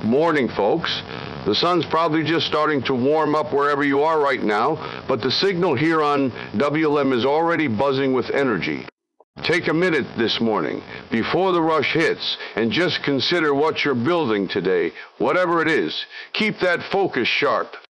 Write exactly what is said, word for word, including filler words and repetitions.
Morning, folks. The sun's probably just starting to warm up wherever you are right now, but the signal here on W L M is already buzzing with energy. Take a minute this morning, before the rush hits, and just consider what you're building today, whatever it is. Keep that focus sharp.